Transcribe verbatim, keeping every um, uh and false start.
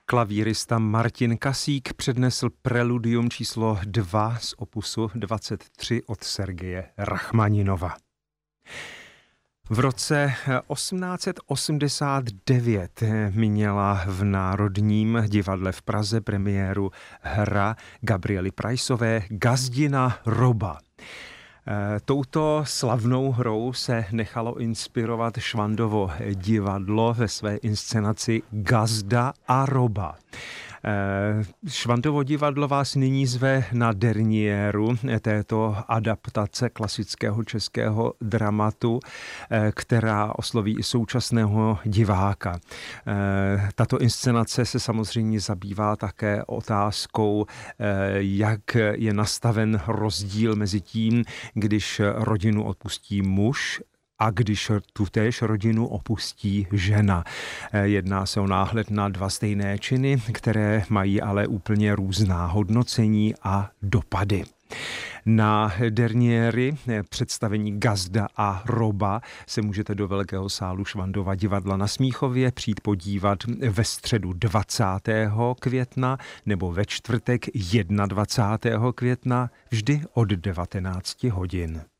Klavírista Martin Kasík přednesl preludium číslo dva z opusu dvacet tři od Sergeje Rachmaninova. V roce osmnáct osmdesát devět měla v Národním divadle v Praze premiéru hra Gabriely Preissové Gazdina Roba. Touto slavnou hrou se nechalo inspirovat Švandovo divadlo ve své inscenaci Gazda a Roba. Švandovo divadlo vás nyní zve na derniéru této adaptace klasického českého dramatu, která osloví i současného diváka. Tato inscenace se samozřejmě zabývá také otázkou, jak je nastaven rozdíl mezi tím, když rodinu opustí muž a když tutéž rodinu opustí žena. Jedná se o náhled na dva stejné činy, které mají ale úplně různá hodnocení a dopady. Na derniéry představení Gazda a Roba se můžete do velkého sálu Švandova divadla na Smíchově přijít podívat ve středu dvacátého května nebo ve čtvrtek dvacátého prvního května vždy od devatenácti hodin.